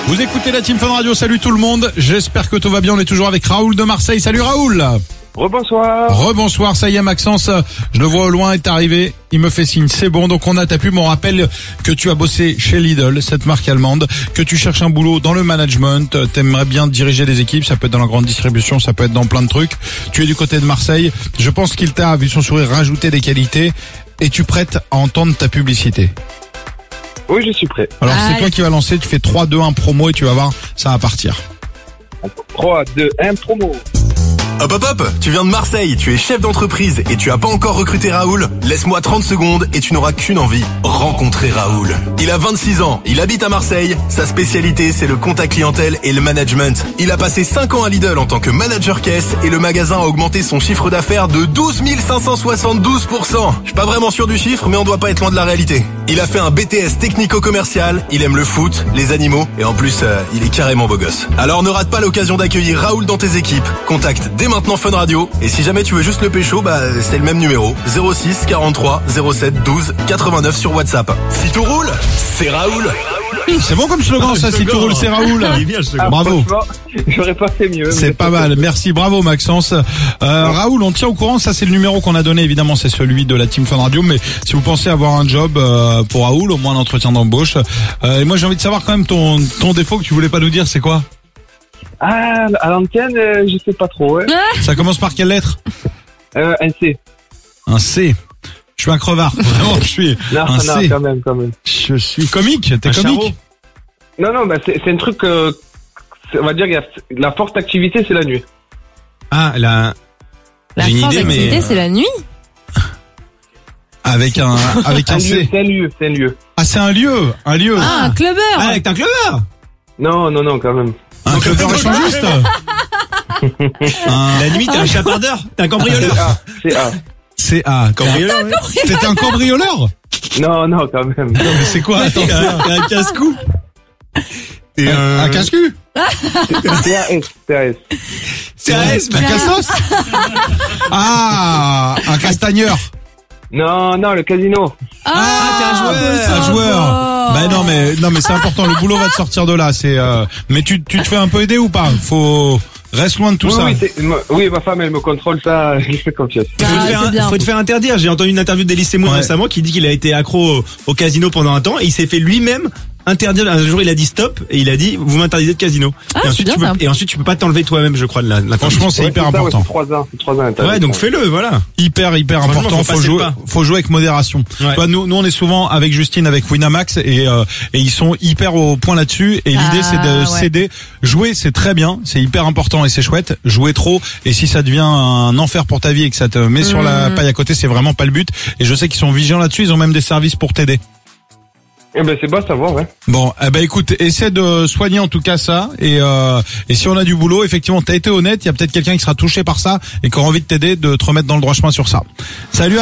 Vous écoutez la Team Fun Radio, salut tout le monde, j'espère que tout va bien, on est toujours avec Raoul de Marseille, salut Raoul. Rebonsoir. Rebonsoir, ça y est Maxence, je le vois au loin, est arrivé, il me fait signe, c'est bon, donc on a ta pub, on rappelle que tu as bossé chez Lidl, cette marque allemande, que tu cherches un boulot dans le management, t'aimerais bien diriger des équipes, ça peut être dans la grande distribution, ça peut être dans plein de trucs, tu es du côté de Marseille, je pense qu'il t'a, vu son sourire, rajouté des qualités, et tu prêtes à entendre ta publicité. Oui, je suis prêt. Alors c'est toi qui vas lancer, tu fais 3, 2, 1 promo et tu vas voir, ça va partir. 3, 2, 1, promo. Hop hop hop, tu viens de Marseille, tu es chef d'entreprise et tu as pas encore recruté Raoul? Laisse-moi 30 secondes et tu n'auras qu'une envie, rencontrer Raoul. Il a 26 ans, il habite à Marseille, sa spécialité c'est le contact clientèle et le management. Il a passé 5 ans à Lidl en tant que manager caisse et le magasin a augmenté son chiffre d'affaires de 12 572%. Je suis pas vraiment sûr du chiffre mais on doit pas être loin de la réalité. Il a fait un BTS technico-commercial, il aime le foot, les animaux et en plus il est carrément beau gosse. Alors ne rate pas l'occasion d'accueillir Raoul dans tes équipes. Contacte dès maintenant Fun Radio et si jamais tu veux juste le pécho, c'est le même numéro 06 43 07 12 89 sur WhatsApp. Si tout roule, c'est Raoul. C'est bon comme slogan ça, si tout roule c'est Raoul. Bravo. J'aurais pas fait mieux. C'est pas mal, merci, bravo Maxence. Raoul, on tient au courant, ça c'est le numéro qu'on a donné, évidemment c'est celui de la Team Fun Radio, mais si vous pensez avoir un job pour Raoul, au moins un entretien d'embauche. Et moi j'ai envie de savoir quand même ton défaut que tu voulais pas nous dire, c'est quoi? Ah, à l'antenne, je sais pas trop. Ouais. Ça commence par quelle lettre? Un C. Un C. Je suis un crevard, vraiment, je suis un C. Quand même. Je suis comique, t'es comique? Non, c'est un truc, on va dire, la forte activité, c'est la nuit. Ah, la forte activité, c'est la nuit? Avec un C. C'est un lieu. Ah, c'est un lieu. Ah, un clubbeur. Ah, avec un clubbeur. Non, quand même. Un clubbeur échangiste. La nuit, t'es un chapardeur, t'es un cambrioleur. C'est cambrioleur. T'étais un cambrioleur? Non, quand même. Non, mais c'est quoi? Attends, un casse-cou. Un casse-cul? CAS. CAS, un cassos? Ah, un castagneur. Non, le casino. t'es un joueur. Non mais c'est important, le boulot va te sortir de là, mais tu te fais un peu aider ou pas? Reste loin de tout ça. Oui, ma femme elle me contrôle ça, je fais confiance. Faut te faire interdire. J'ai entendu une interview d'Elise Semoun récemment qui dit qu'il a été accro au casino pendant un temps et il s'est fait lui-même interdire. Un jour il a dit stop et il a dit vous m'interdisez de casino. Et ensuite tu peux pas t'enlever toi-même, je crois, de la franchement c'est hyper important. C'est 3 ans. Ouais, donc fais-le, voilà. Hyper important, faut jouer avec modération. Ouais. Toi, nous on est souvent avec Justine, avec Winamax et ils sont hyper au point là-dessus et l'idée c'est de céder. Jouer c'est très bien, c'est hyper important et c'est chouette. Jouer trop et si ça devient un enfer pour ta vie et que ça te met sur la paille à côté, c'est vraiment pas le but. Et je sais qu'ils sont vigilants là-dessus, ils ont même des services pour t'aider. C'est bon à savoir, ouais. Bon, écoute, essaie de soigner en tout cas ça et si on a du boulot, effectivement, t'as été honnête, il y a peut-être quelqu'un qui sera touché par ça et qui aura envie de t'aider, de te remettre dans le droit chemin sur ça. Salut.